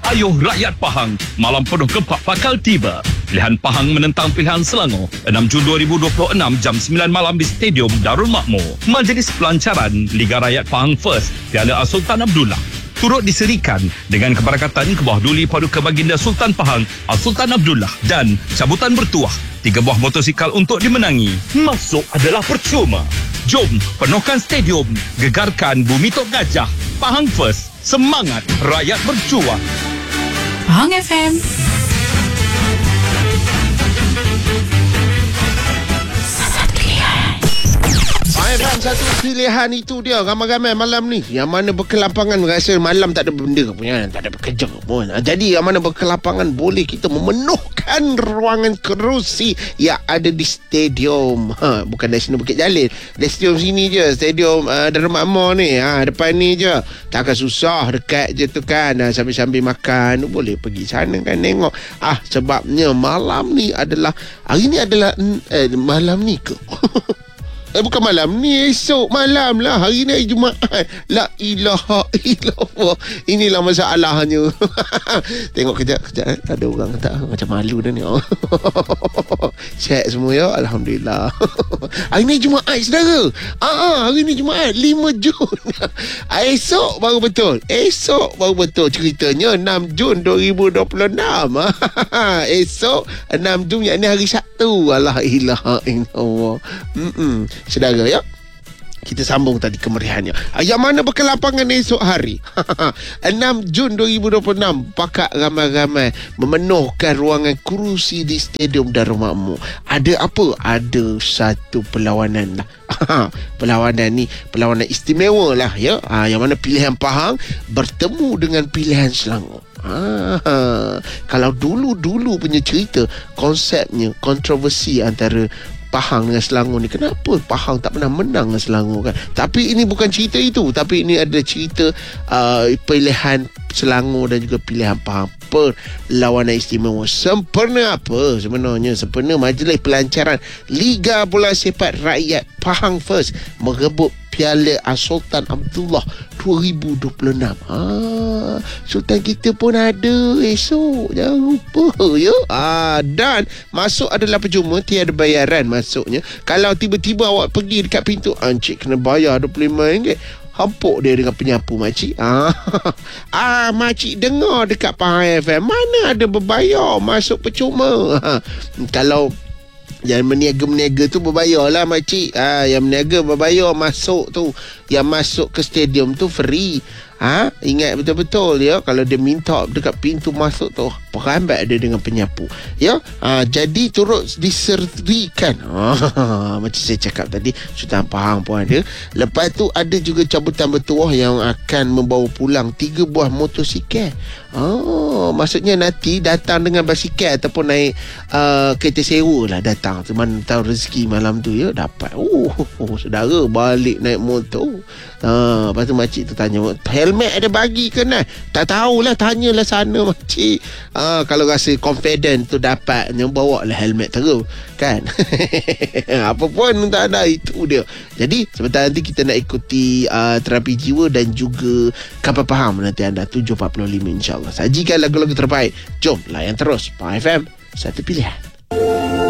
Ayuh rakyat Pahang, malam penuh gempak bakal tiba. Pilihan Pahang menentang pilihan Selangor 6 Jun 2026 jam 9 malam di Stadium Darul Makmur. Majlis pelancaran Liga Rakyat Pahang First Piala Sultan Abdullah turut diserikan dengan kebarakatan Kebawah Duli Paduka Baginda Sultan Pahang Sultan Abdullah dan cabutan bertuah 3 buah motosikal untuk dimenangi. Masuk adalah percuma. Jom penuhkan stadium, gegarkan Bumi Tok Gajah. Pahang First, semangat rakyat berjuang. Pahang FM. Faham, satu pilihan itu dia ramai-ramai malam ni. Yang mana berkelapangan rasa malam tak ada benda punya, tak ada bekerja pun. Jadi yang mana berkelapangan boleh kita memenuhkan ruangan kerusi yang ada di stadium. Bukan Nasional Bukit Jalil. Di stadium sini je, stadium Darul Makmur ni. Depan ni je. Takkan susah, dekat je tu kan. Sambil-sambil makan boleh pergi sana kan tengok. Sebabnya malam ni adalah malam ni ke? Bukan malam ni, esok malam lah. Hari ni hari Jumaat. La ilaha illallah. Inilah masalahnya. Tengok kejap. Ada orang kata macam malu dah ni. Check semua ya. Alhamdulillah. Hari ni Jumaat saudara. Hari ni Jumaat 5 Jun. Esok baru betul ceritanya 6 Jun 2026. Esok 6 Jun yang ni hari Sabtu. La ilaha illallah. Saudara ya, kita sambung tadi kemerihannya. Yang mana berkelapangan esok hari 6 Jun 2026, pakak ramai-ramai memenuhkan ruangan kerusi di Stadium Darul Makmur. Ada apa? Ada satu perlawanan lah. Perlawanan ni perlawanan istimewa lah ya. Yang mana pilihan Pahang bertemu dengan pilihan Selangor. Kalau dulu punya cerita, konsepnya kontroversi antara Pahang dengan Selangor ni, kenapa Pahang tak pernah menang dengan Selangor kan? Tapi ini bukan cerita itu, tapi ini ada cerita pilihan Selangor dan juga pilihan Pahang. Perlawanan istimewa. Sempena apa sebenarnya? Sempena majlis pelancaran Liga Bola Sepak Rakyat Pahang First merebut Piala Sultan Abdullah 2026. Sultan kita pun ada esok, jangan lupa ya. Dan masuk adalah percuma, tiada bayaran masuknya. Kalau tiba-tiba awak pergi dekat pintu, encik kena bayar RM25. Hampuk dia dengan penyapu makcik. Makcik dengar dekat Pahang FM, mana ada berbayar, masuk percuma. Kalau yang meniaga tu berbayar lah makcik. Yang meniaga berbayar masuk tu. Yang masuk ke stadium tu free. Ingat betul-betul ya. Kalau dia minta dekat pintu masuk tu, perambat dia dengan penyapu ya. Jadi turut diserikan. Macam saya cakap tadi, Sultan Pahang pun ada. Lepas tu ada juga cabutan bertuah yang akan membawa pulang 3 buah motosikal. Maksudnya nanti datang dengan basikal ataupun naik kereta sewa lah datang. Mana tahu rezeki malam tu ya dapat. Saudara balik naik motor. Lepas tu makcik tu tanya, helmet ada bagi ke nak? Tak tahulah, tanyalah sana makcik. Kalau rasa confident tu dapatnya, bawa lah helmet terus kan. Apa pun tak ada, itu dia. Jadi sebentar nanti kita nak ikuti terapi jiwa dan juga Kapal Pahang nanti anda 7.45 insyaAllah. Sajikan lagu-lagu terbaik. Jom layan terus Pahang FM, satu pilihan.